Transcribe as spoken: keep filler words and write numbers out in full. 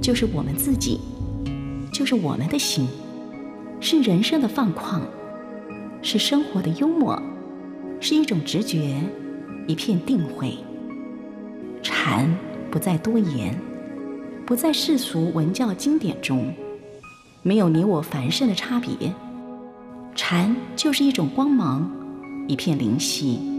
就是我们自己，就是我们的心，是人生的放旷，是生活的幽默，是一种直觉，一片定慧。禅不再多言，不在世俗文教经典中，没有你我凡圣的差别。禅就是一种光芒，一片灵犀。